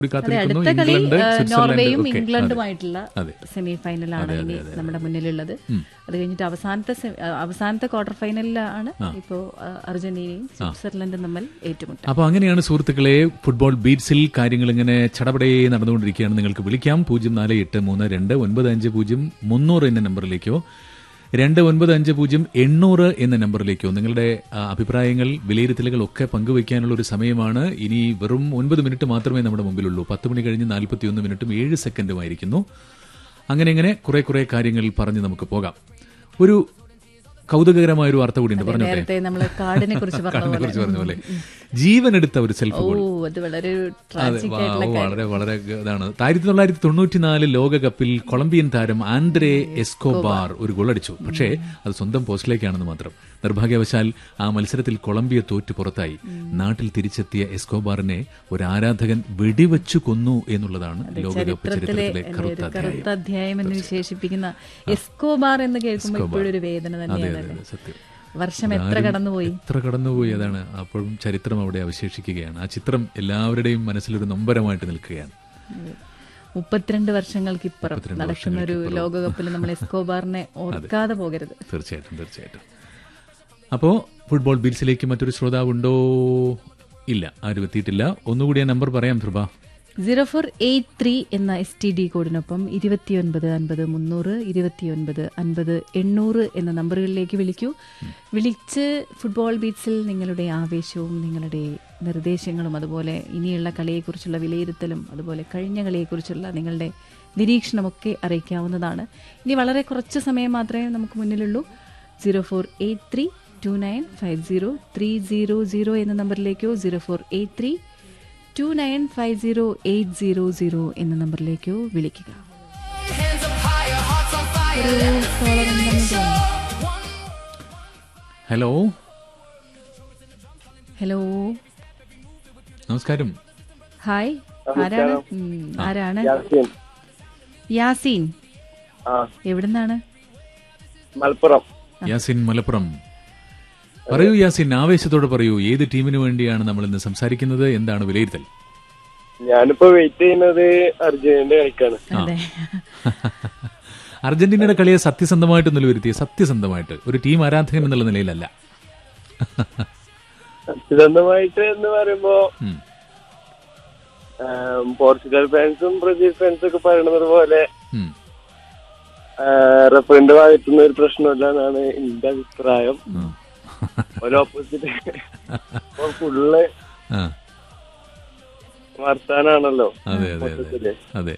അടുത്ത കളി നോർവേയും ഇംഗ്ലണ്ടുമായിട്ടുള്ള സെമി ഫൈനലാണ് ഇനി നമ്മുടെ മുന്നിലുള്ളത്. അത് കഴിഞ്ഞിട്ട് അവസാനത്തെ ക്വാർട്ടർ ഫൈനലിലാണ് ഇപ്പോ അർജന്റീനയും സ്വിറ്റ്സർലൻഡും തമ്മിൽ ഏറ്റുമുട്ടും. അപ്പൊ അങ്ങനെയാണ് സുഹൃത്തുക്കളെ, ഫുട്ബോൾ ബീറ്റ്സിൽ കാര്യങ്ങൾ ഇങ്ങനെ ചടപടയെ നടന്നുകൊണ്ടിരിക്കുകയാണ്. നിങ്ങൾക്ക് വിളിക്കാം 04832950 എന്ന നമ്പറിലേക്കോ 2950 എന്ന നമ്പറിലേക്കോ നിങ്ങളുടെ അഭിപ്രായങ്ങൾ, വിലയിരുത്തലുകൾ ഒക്കെ പങ്കുവയ്ക്കാനുള്ള ഒരു സമയമാണ്. ഇനി വെറും 9 മിനിറ്റ് മാത്രമേ നമ്മുടെ മുമ്പിലുള്ളൂ. 10 മണി കഴിഞ്ഞ് 41 മിനിറ്റും 7 സെക്കൻഡുമായിരിക്കുന്നു. അങ്ങനെ കുറെ കാര്യങ്ങൾ പറഞ്ഞ് നമുക്ക് പോകാം. ഒരു കൗതുകകരമായ ഒരു വാർത്ത കൂടിയുണ്ട്. നേരത്തെ നമ്മൾ കാർഡിനെ കുറിച്ച് പറഞ്ഞ പോലെ ജീവനെടുത്ത ഒരു സെൽഫ് ഗോൾ. വളരെ ഇതാണ്. 1994 ലോകകപ്പിൽ കൊളംബിയൻ താരം ആൻഡ്രേ എസ്കോബാർ ഒരു ഗോൾ അടിച്ചു. പക്ഷേ അത് സ്വന്തം പോസ്റ്റിലേക്കാണെന്ന് മാത്രം. നിർഭാഗ്യവശാൽ ആ മത്സരത്തിൽ കൊളംബിയ തോറ്റു പുറത്തായി. നാട്ടിൽ തിരിച്ചെത്തിയ എസ്കോബാറിനെ ഒരു ആരാധകൻ വെടിവെച്ചു കൊന്നു എന്നുള്ളതാണ് ലോകകപ്പ് ചരിത്രത്തിലെ കറുത്ത അധ്യായം എന്ന് വിശേഷിപ്പിക്കുന്ന എസ്കോബാർ എന്ന് കേൾക്കുമ്പോൾ ഇപ്പോഴൊരു വേദന തന്നെയാണ്. സത്യം. വർഷം എത്ര കടന്നുപോയി. അതാണ്. അപ്പോഴും ചരിത്രം അവിടെ അവശേഷിക്കുകയാണ്. ആ ചിത്രം എല്ലാവരുടെയും മനസ്സിലൊരു നൊമ്പരമായിട്ട് നിൽക്കുകയാണ്. 32 വർഷങ്ങൾക്കിപ്പുറം നടക്കുന്ന ഒരു ലോകകപ്പിൽ നമ്മൾ എസ്കോബാറിനെ ഓർക്കാതെ പോകരുത്. തീർച്ചയായിട്ടും. അപ്പോ ഫുട്ബോൾ ബീറ്റ്സിലേക്ക് മറ്റൊരു ശ്രോതാവുണ്ടോ? ഇല്ല, ആരും എത്തിയിട്ടില്ല. ഒന്നുകൂടി ആ നമ്പർ പറയാം ധ്രുവ. 0483 എന്ന STD കോഡിനൊപ്പം 2950 300 2950 800 എന്ന നമ്പറുകളിലേക്ക് വിളിക്കൂ. വിളിച്ച് ഫുട്ബോൾ ബീറ്റ്സിൽ നിങ്ങളുടെ ആവേശവും നിങ്ങളുടെ നിർദ്ദേശങ്ങളും അതുപോലെ ഇനിയുള്ള കളിയെക്കുറിച്ചുള്ള വിലയിരുത്തലും അതുപോലെ കഴിഞ്ഞ കളിയെക്കുറിച്ചുള്ള നിങ്ങളുടെ നിരീക്ഷണമൊക്കെ അറിയിക്കാവുന്നതാണ്. ഇനി വളരെ കുറച്ച് സമയം മാത്രമേ നമുക്ക് മുന്നിലുള്ളൂ. 04832950 എന്ന നമ്പറിലേക്കോ 04832950 എന്ന നമ്പറിലേക്കോ വിളിക്കുക. ഹലോ നമസ്കാരം. ഹായ്, ആരാണ്? യാസീൻ. എവിടുന്നാണ്? മലപ്പുറം. യാസീൻ, മലപ്പുറം. പറയൂ യാസീൻ, ആവേശത്തോടെ പറയൂ. ഏത് ടീമിന് വേണ്ടിയാണ് നമ്മൾ ഇന്ന് സംസാരിക്കുന്നത്? എന്താണ് വിലയിരുത്തൽ? ഞാനിപ്പോ വെയിറ്റ് ചെയ്യുന്നത് അർജന്റീനയുടെ കളിക്കാണ്. അർജന്റീനയുടെ കളിയെ സത്യസന്ധമായിട്ട് നിലനിർത്തിയ, സത്യസന്ധമായിട്ട് ഒരു ടീം ആരാധകൻ എന്നുള്ള നിലയിലല്ല. സത്യസന്ധമായിട്ട് എന്ന് പറയുമ്പോ പോർച്ചുഗൽ ഫാൻസും ബ്രസീൽ ഫാൻസും ഒക്കെ പറയുന്നത് പോലെ റഫറിന്റെ ഭാഗത്തുനിന്ന് ഒരു പ്രശ്നമില്ല എന്നാണ് എന്റെ അഭിപ്രായം. ഒരു ഓപ്പോസിറ്റ് ഫുള്ള് വർത്താനാണല്ലോ മൊത്തത്തില്.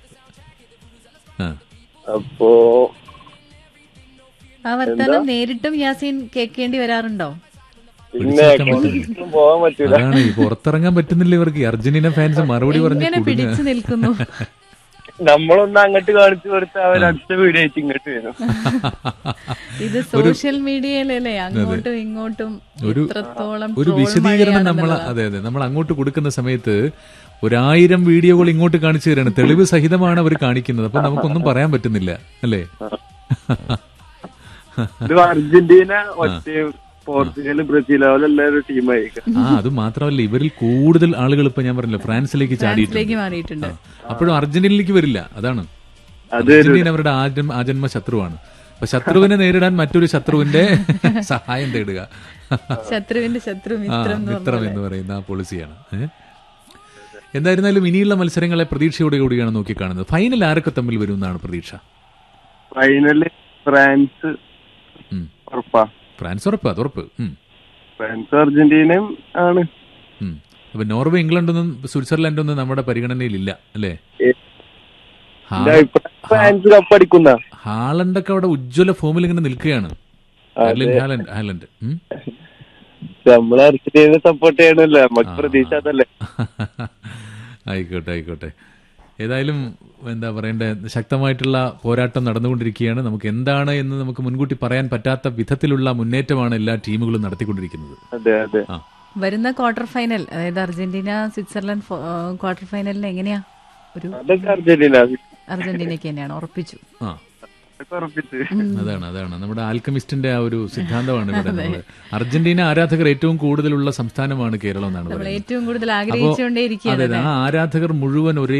അപ്പോ ആ വർത്താനം നേരിട്ടും യാസീൻ കേൾക്കേണ്ടി വരാറുണ്ടോ? പിന്നെ പോകാൻ പറ്റൂല. പുറത്തിറങ്ങാൻ പറ്റുന്നില്ല ഇവർക്ക്. അർജന്റീന ഫാൻസ് മറുപടി പറഞ്ഞു പിടിച്ചു നിൽക്കുന്നു. നമ്മളൊന്ന് അങ്ങോട്ട് കാണിച്ചു കൊടുത്ത അവർ അടുത്ത വീഡിയോ ആയിട്ട് ഇങ്ങോട്ട് വരും. ഇത് സോഷ്യൽ മീഡിയയിലല്ലേ അങ്ങോട്ടും ഇങ്ങോട്ടും ഒരു വിശദീകരണം നമ്മൾ അങ്ങോട്ട് കൊടുക്കുന്ന സമയത്ത് 1000 വീഡിയോകൾ ഇങ്ങോട്ട് കാണിച്ചു തരാണ്. തെളിവ് സഹിതമാണ് അവർ കാണിക്കുന്നത്. അപ്പൊ നമുക്കൊന്നും പറയാൻ പറ്റുന്നില്ല അല്ലേ? അർജന്റീന പോർച്ചുഗൽ ബ്രസീൽ അവരെല്ലാവരും ടീമായിരിക്കും. അത് മാത്രമല്ല, ഇവരിൽ കൂടുതൽ ആളുകൾ ഇപ്പൊ ഞാൻ പറഞ്ഞില്ല ഫ്രാൻസിലേക്ക് ചാടിയിട്ടുണ്ട്. അപ്പോഴും അർജന്റീനയിലേക്ക് വരില്ല. അതാണ്, അർജന്റീന അവരുടെ ആജന്മ ശത്രുവാണ്. അപ്പൊ ശത്രുവിനെ നേരിടാൻ മറ്റൊരു ശത്രുവിന്റെ സഹായം തേടുക. ശത്രുവിന്റെ ശത്രു മിത്രം എന്ന് പറയുന്ന ആ പോളിസിയാണ്. എന്തായിരുന്നാലും ഇനിയുള്ള മത്സരങ്ങളെ പ്രതീക്ഷയോടെ കൂടിയാണ് നോക്കിക്കാണുന്നത്. ഫൈനൽ ആരൊക്കെ തമ്മിൽ വരും എന്നാണ് പ്രതീക്ഷ? ഫൈനല് ഫ്രാൻസ് ഉറപ്പാ. ഫ്രാൻസ് ഉറപ്പ്, അത് ഉറപ്പ്. ഫ്രാൻസ് അർജന്റീനയും ആണ്. അപ്പൊ നോർവേ ഇംഗ്ലണ്ടൊന്നും സ്വിറ്റ്സർലൻഡൊന്നും നമ്മുടെ പരിഗണനയിലില്ല അല്ലേ? ഫ്രാൻസ് കപ്പടിക്കുന്ന ഹാലണ്ടൊക്കെ അവിടെ ഉജ്ജ്വല ഫോമിൽ ഇങ്ങനെ നിൽക്കുകയാണ്. ഹാലണ്ട് നമ്മൾ അർജന്റീന സപ്പോർട്ട് ചെയ്യണല്ലോ, നമുക്ക് പ്രതീക്ഷ അതല്ലേ. ആയിക്കോട്ടെ. ഏതായാലും എന്താ പറയണ്ടേ, ശക്തമായിട്ടുള്ള പോരാട്ടം നടന്നുകൊണ്ടിരിക്കുകയാണ്. നമുക്ക് എന്താണ് എന്ന് നമുക്ക് മുൻകൂട്ടി പറയാൻ പറ്റാത്ത വിധത്തിലുള്ള മുന്നേറ്റമാണ് എല്ലാ ടീമുകളും നടത്തിക്കൊണ്ടിരിക്കുന്നത്. വരുന്ന ക്വാർട്ടർ ഫൈനൽ, അതായത് അർജന്റീന സ്വിറ്റ്സർലൻഡ് ക്വാർട്ടർ ഫൈനലിന് എങ്ങനെയാ? ഒരു അർജന്റീനയ്ക്ക് തന്നെയാണ് ഉറപ്പിച്ചു. അതാണ് നമ്മുടെ ആൽക്കമിസ്റ്റിന്റെ ആ ഒരു സിദ്ധാന്തമാണ് ഇവിടെ. അർജന്റീന ആരാധകർ ഏറ്റവും കൂടുതലുള്ള സംസ്ഥാനമാണ് കേരളം എന്നാണ് പറയുന്നത്. ഏറ്റവും കൂടുതൽ ആഗ്രഹിച്ചുകൊണ്ടേയിരിക്കുകയാണ്. ആ ആരാധകർ മുഴുവൻ ഒരേ